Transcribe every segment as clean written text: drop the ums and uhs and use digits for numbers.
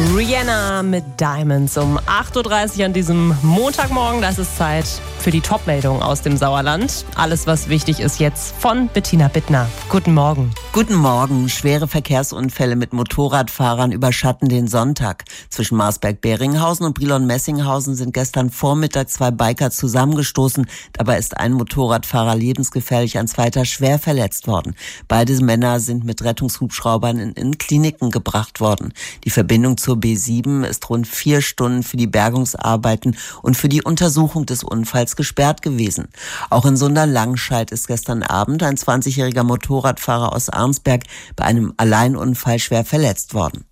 Rihanna mit Diamonds um 8.30 Uhr an diesem Montagmorgen. Das ist Zeit für die Top-Meldung aus dem Sauerland. Alles, was wichtig ist jetzt von Bettina Bittner. Guten Morgen. Guten Morgen. Schwere Verkehrsunfälle mit Motorradfahrern überschatten den Sonntag. Zwischen Marsberg-Beringhausen und Brilon-Messinghausen sind gestern Vormittag 2 Biker zusammengestoßen. Dabei ist ein Motorradfahrer lebensgefährlich, ein zweiter schwer verletzt worden. Beide Männer sind mit Rettungshubschraubern in Kliniken gebracht worden. Die Verbindung zur B7 ist rund 4 Stunden für die Bergungsarbeiten und für die Untersuchung des Unfalls gesperrt gewesen. Auch in Sundern-Langscheid ist gestern Abend ein 20-jähriger Motorradfahrer aus Arnsberg bei einem Alleinunfall schwer verletzt worden.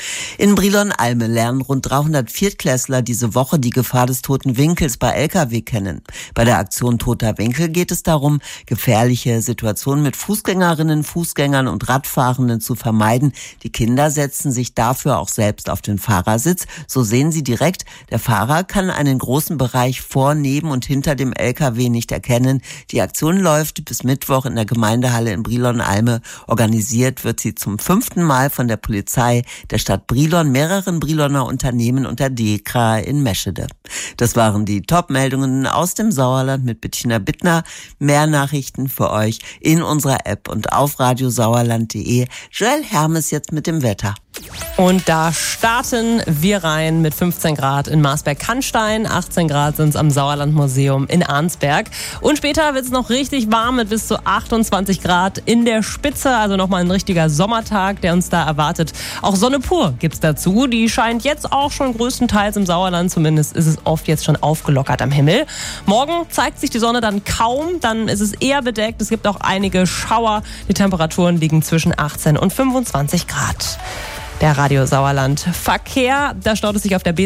In Brilon-Alme lernen rund 300 Viertklässler diese Woche die Gefahr des toten Winkels bei Lkw kennen. Bei der Aktion Toter Winkel geht es darum, gefährliche Situationen mit Fußgängerinnen, Fußgängern und Radfahrenden zu vermeiden. Die Kinder setzen sich dafür auch selbst auf den Fahrersitz. So sehen sie direkt, der Fahrer kann einen großen Bereich vor, neben und hinter dem Lkw nicht erkennen. Die Aktion läuft bis Mittwoch in der Gemeindehalle in Brilon-Alme. Organisiert wird sie zum 5. Mal von der Polizei, der Stadt Brilon, mehreren Briloner Unternehmen und der DEKRA in Meschede. Das waren die Top-Meldungen aus dem Sauerland mit Bettina Bittner. Mehr Nachrichten für euch in unserer App und auf radiosauerland.de. Joel Hermes jetzt mit dem Wetter. Und da starten wir rein mit 15 Grad in Marsberg-Cannstein, 18 Grad sind es am Sauerlandmuseum in Arnsberg. Und später wird es noch richtig warm mit bis zu 28 Grad in der Spitze, also nochmal ein richtiger Sommertag, der uns da erwartet. Auch Sonne pur gibt's dazu, die scheint jetzt auch schon größtenteils im Sauerland, zumindest ist es oft jetzt schon aufgelockert am Himmel. Morgen zeigt sich die Sonne dann kaum, dann ist es eher bedeckt, es gibt auch einige Schauer, die Temperaturen liegen zwischen 18 und 25 Grad. Der Radio Sauerland Verkehr, da staut es sich auf der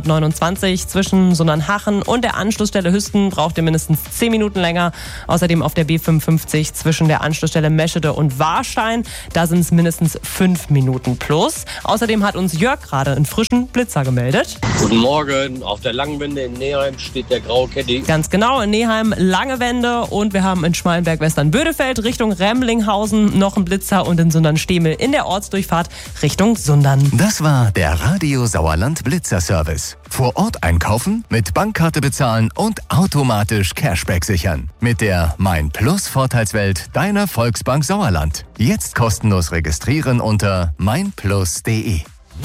B229 zwischen Sundernhachen und der Anschlussstelle Hüsten, braucht ihr mindestens 10 Minuten länger. Außerdem auf der B55 zwischen der Anschlussstelle Meschede und Warstein, da sind es mindestens 5 Minuten plus. Außerdem hat uns Jörg gerade einen frischen Blitzer gemeldet. Guten Morgen, auf der Langenwende in Neheim steht der graue Caddy. Ganz genau, in Neheim lange Wende und wir haben in Schmalenberg-Western-Bödefeld Richtung Remlinghausen noch einen Blitzer und in Sundern-Stemel in der Ortsdurchfahrt Richtung Sundern. Das war der Radio Sauerland Blitzer Service. Vor Ort einkaufen, mit Bankkarte bezahlen und automatisch Cashback sichern. Mit der Mein Plus Vorteilswelt deiner Volksbank Sauerland. Jetzt kostenlos registrieren unter meinplus.de.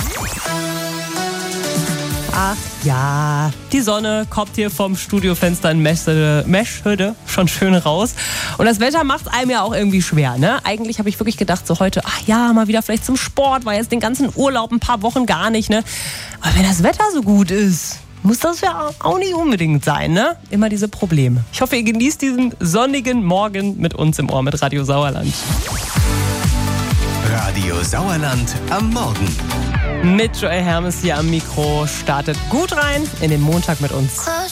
Ach ja, die Sonne kommt hier vom Studiofenster in Meschede schon schön raus. Und das Wetter macht einem ja auch irgendwie schwer, ne? Eigentlich habe ich wirklich gedacht, so heute, ach ja, mal wieder vielleicht zum Sport, war jetzt den ganzen Urlaub ein paar Wochen gar nicht, ne? Aber wenn das Wetter so gut ist, muss das ja auch nicht unbedingt sein, ne? Immer diese Probleme. Ich hoffe, ihr genießt diesen sonnigen Morgen mit uns im Ohr mit Radio Sauerland. Radio Sauerland am Morgen. Mit Joel Hermes hier am Mikro startet gut rein in den Montag mit uns.